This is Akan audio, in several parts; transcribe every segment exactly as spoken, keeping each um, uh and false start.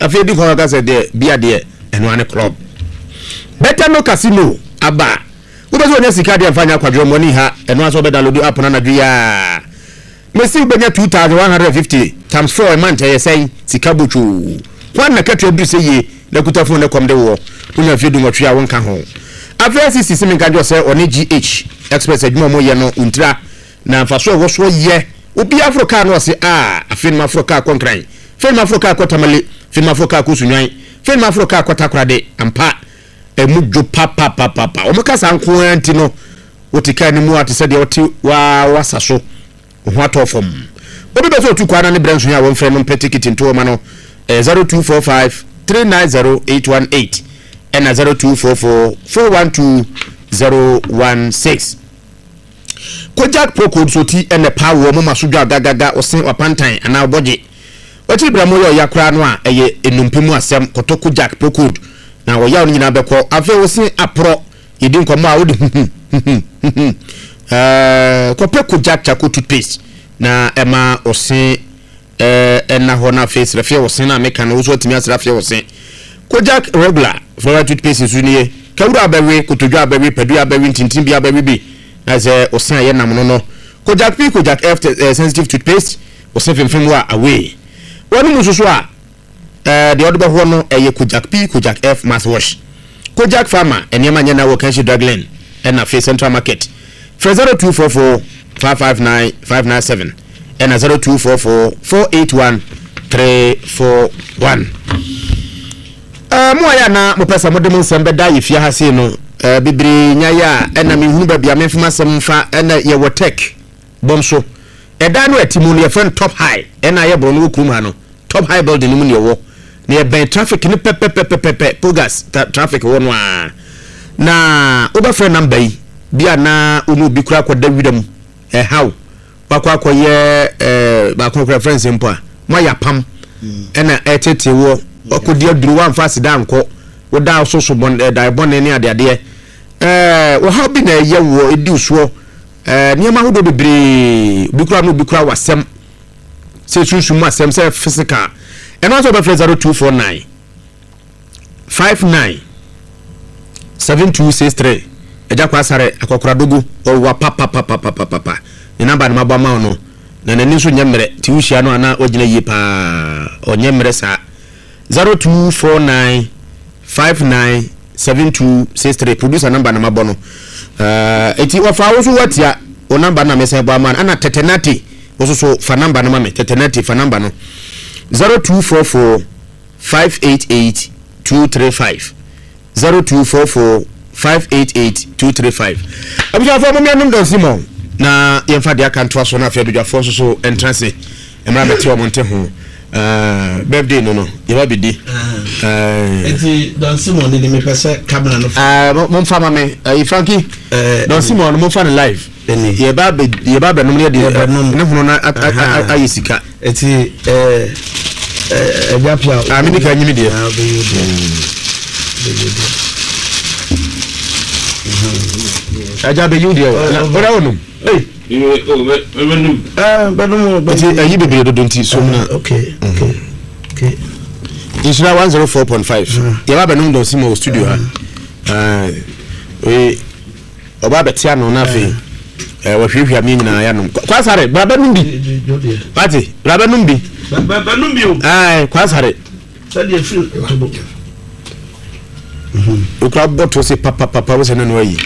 afei di kwa ka se de bia de eno ane club Better No Casino aba wo be so nya sika de amfanya kwadwo money ha eno aso be download app na na dua Messi ubenya two thousand one hundred fifty times four a month ye say sika bochu wan na katwa bi se ye na kuta phone na kom de wo unya fie du motwe a wonka ho afia sisi simi kanjo se oni G H express adwuma mo ye no untra na mfaso wo so ye obi Africa no se ah afin Africa konkran fin Africa kotamale fin Africa ko sunwan fin Africa kotakrade ampa emujo papa papa papa o meka san ko anti no wotika ni mu ate se de woti wa wasaso ho atofom obi be so tu kwana ne branch ya won frɛ no pɛ ticket nto ma no zero two four five three nine zero eight one eight and zero two four four four one two zero one six Kojak Pro Code so ti ene power mo masodwa gagaga osen wapantan ana oboje wati bra mo yo yakra no a eye enumpemu asem koto Kojak Pro Code na wo ya no nyina bekọ afa osen apro yedi nkomo a wodi eh ko pe Kojak Charcoal toothpaste na ema osen eh ena ho na face refie osen na meka na wo timi asrafie osen Kojak regular for toothpaste so niye kawura abawe kotodwa abawe pedu abawe tintin bi abawe bi as a osan ye nam no no Kojak P Kojak F uh, sensitive toothpaste osan fimfim wa away wonu mususu a eh de odoba ho no eye Kojak P Kojak F mouthwash Kojak Pharma enema nya na wo kanshi Drugland and na face Central Market for zero two four four five five nine five nine seven and zero two four four four eight one three four one Uh, mo ya na mo pesa mo dem nsem beda ye fia ha se no uh, bibiri nya ya ena me hunu ba bia me fuma sem fa ena ye wotek bom so eda no atimu no ye friend top high ena ye bro no kurum ha no top high building ni mu ne wo ne ye ben traffic ni pepepepepe pogas traffic wo no a na oba friend number yi bia na onu bi kura kwa da widam eh how bakwa akoye eh ba ko reference mpo a mo ya pam ena etete wo okodi aduru wan fa sidan ko wo da so so bon dai bon ne ade ade eh wo ha bi na ye wo edi uso eh niam ahodo bebre bikura no bikura wasem se sunsun ma sem se physical eno so be zero two four nine five nine seven two six three eja kwa sare akokora dogo o wa papa papa papa papa ni number na mabwa ma no na nani so nyemre ti wuhia no ana ogina yi pa o nyemre sa zero two four nine five nine seven two six three producer number na mabono uh eti wafa wo so watia o number na mesen ba man ana tetenati wo so fa number na mame tetenati fa number no zero two four four five eight eight two three five zero two four four five eight eight two three five abija fa mo me anum don simon na yemfa dia kan to so na afia dwa fo so so entrance emra beti o monte ho Uh, birthday no no you will be di uh eti Don Simon ni me pese camera no uh mon fama me uh Frankie Don Simon mon fan live ye ba be ye ba be no me de ne hono na ayisika eti eh eh japia ah me ka nyimi de aja be you de ora onu eh benum ah benum eti ayi bebe do donti so na okay okay okay Isra one oh four point five ye ba benum Don Simon studio ha ah eh oba betia no na fe eh wo hwehwia mi nyina ya no kwa sare bra benum bi pati bra benum bi benum bi o ah kwa sare sade feel tobo mhm o kra botto se papa papa wo se na no ayi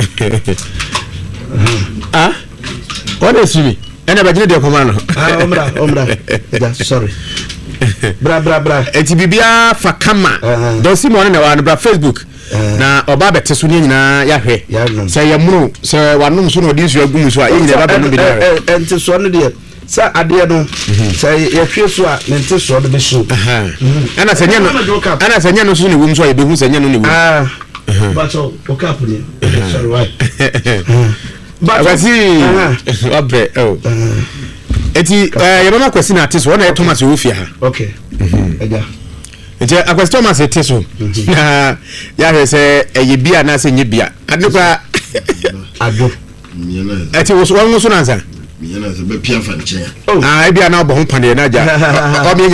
ah what is me ena ba jine de komano ah omra omra ja sorry bra bra bra eti bibia fa kama Don Simon na wa bra Facebook na oba bete so nyina ya hwe say yamru say wanum so no di so agum so a yin de ba benum bi da enti so no de sa ade no say ye hwe so a ne enti so do be so ana senya no ana senya no so ne wum so ye be hu senya no ne wum ah but so o cap ni sorry why Abasi obre oh eti eh yeba ma kwesi na ate so na Thomas Wofia ha okay eja eti akwesi Thomas ete so na ya hwese eye bia na se nye bia adekwa ado eti wo so won so na nsa mi yana se be pia fa nche ah e bia na obo ho pande na ja